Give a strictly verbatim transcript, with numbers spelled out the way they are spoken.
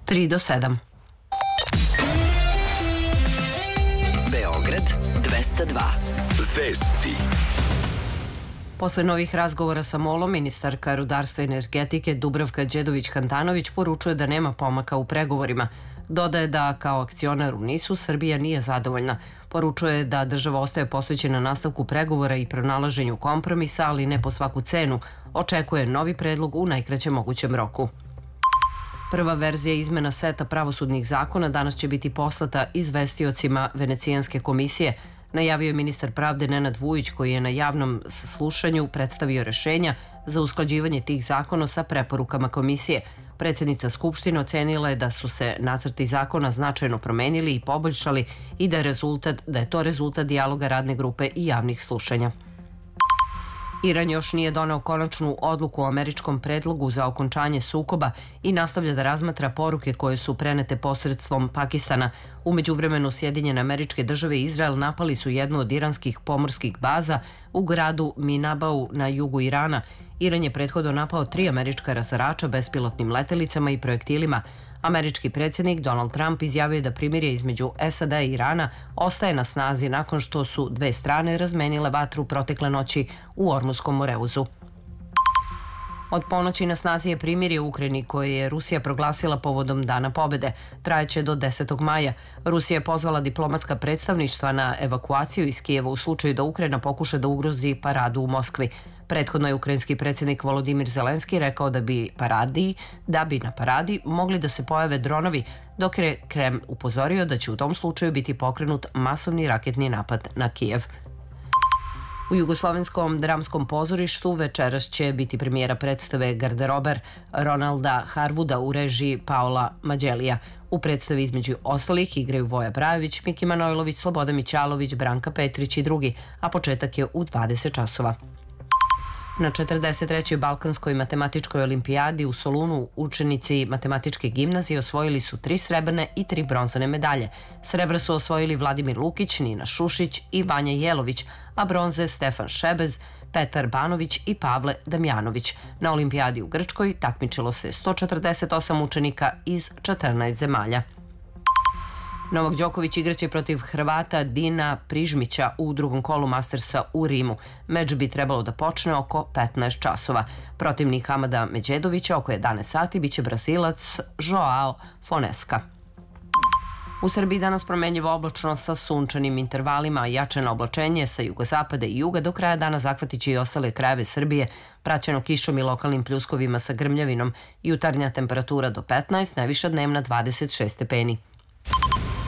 tri do sedam. Beograd dvesta dva. Vesti. Posle novih razgovora sa MOL-om, ministarka rudarstva i energetike Dubravka Đedović-Handanović poručuje da nema pomaka u pregovorima. Dodaje da kao akcionar u NIS-u Srbija nije zadovoljna. Poručuje da država ostaje posvećena nastavku pregovora i pronalaženju kompromisa, ali ne po svaku cenu. Očekuje novi predlog u najkraćem mogućem roku. Prva verzija izmena seta pravosudnih zakona danas će biti poslata izvestiocima Venecijanske komisije, najavio je ministar pravde Nenad Vujić, koji je na javnom slušanju predstavio rešenja za usklađivanje tih zakona sa preporukama komisije. Predsjednica Skupštine ocenila je da su se nacrti zakona značajno promenili i poboljšali i da je, rezultat, da je to rezultat dijaloga radne grupe i javnih slušanja. Iran još nije doneo konačnu odluku o američkom predlogu za okončanje sukoba i nastavlja da razmatra poruke koje su prenete posredstvom Pakistana. U međuvremenu Sjedinjene Američke Države i Izrael napali su jednu od iranskih pomorskih baza u gradu Minabau na jugu Irana. Iran je prethodno napao tri američka razarača bespilotnim letelicama i projektilima. Američki predsjednik Donald Trump izjavio je da primirje između S A D i Irana ostaje na snazi nakon što su dve strane razmenile vatru protekle noći u Ormuskom moreuzu. Od ponoći na snazi je primirje u Ukrajini koje je Rusija proglasila povodom Dana pobede. Trajeće do desetog maja. Rusija je pozvala diplomatska predstavništva na evakuaciju iz Kijeva u slučaju da Ukrajina pokuša da ugrozi paradu u Moskvi. Prethodno je ukrajinski predsjednik Volodimir Zelenski rekao da bi paradi, da bi na paradi mogli da se pojave dronovi, dok je Kreml upozorio da će u tom slučaju biti pokrenut masovni raketni napad na Kijev. U Jugoslovenskom dramskom pozorištu večeras će biti premijera predstave Garderober Ronalda Harvuda u režiji Paola Mađelija. U predstavi između ostalih igraju Voja Brajović, Miki Manojlović, Sloboda Mićalović, Branka Petrić i drugi, a početak je u dvadeset časova. Na četrdeset trećoj Balkanskoj matematičkoj olimpijadi u Solunu učenici matematičke gimnazije osvojili su tri srebrne i tri bronzane medalje. Srebra su osvojili Vladimir Lukić, Nina Šušić i Vanja Jelović, a bronze Stefan Šebez, Petar Banović i Pavle Damjanović. Na olimpijadi u Grčkoj takmičilo se sto četrdeset osam učenika iz četrnaest zemalja. Novak Đoković igraće protiv Hrvata Dina Prižmića u drugom kolu Mastersa u Rimu. Meč bi trebalo da počne oko petnaest časova. Protivnik Hamada Međedovića oko jedanaest sati biće Brazilac Joao Fonesca. U Srbiji danas promenljivo oblačno sa sunčanim intervalima, jačeno oblačenje sa jugozapada i juga do kraja dana zahvatiće i ostale krajeve Srbije, praćeno kišom i lokalnim pljuskovima sa grmljavinom. Jutarnja temperatura do petnaest, najviša dnevna dvadeset šest stepeni.